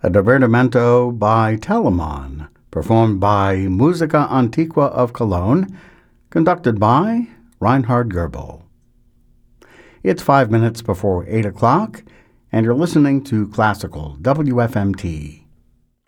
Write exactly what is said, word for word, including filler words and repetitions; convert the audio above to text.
a divertimento by Telemon, performed by Musica Antiqua of Cologne, conducted by Reinhard Goebel. It's five minutes before eight o'clock, and you're listening to Classical W F M T.